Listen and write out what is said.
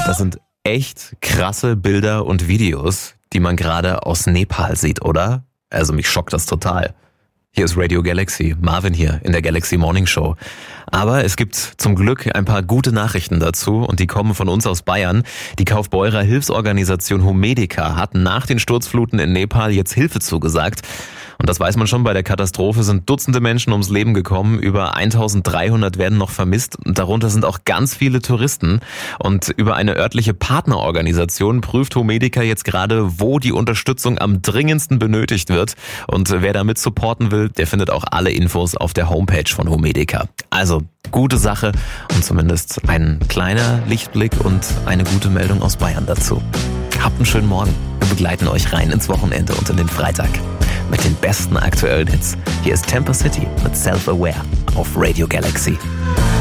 Das sind echt krasse Bilder und Videos, die man gerade aus Nepal sieht, oder? Also mich schockt das total. Hier ist Radio Galaxy, Marvin hier in der Galaxy Morning Show. Aber es gibt zum Glück ein paar gute Nachrichten dazu und die kommen von uns aus Bayern. Die Kaufbeurer Hilfsorganisation Homedica hat nach den Sturzfluten in Nepal jetzt Hilfe zugesagt. Und das weiß man schon, bei der Katastrophe sind Dutzende Menschen ums Leben gekommen, über 1300 werden noch vermisst und darunter sind auch ganz viele Touristen. Und über eine örtliche Partnerorganisation prüft Homedica jetzt gerade, wo die Unterstützung am dringendsten benötigt wird. Und wer damit supporten will, der findet auch alle Infos auf der Homepage von Homedica. Also gute Sache und zumindest ein kleiner Lichtblick und eine gute Meldung aus Bayern dazu. Habt einen schönen Morgen. Wir begleiten euch rein ins Wochenende und in den Freitag mit den besten aktuellen Hits. Hier ist Temper City mit Self-Aware auf Radio Galaxy.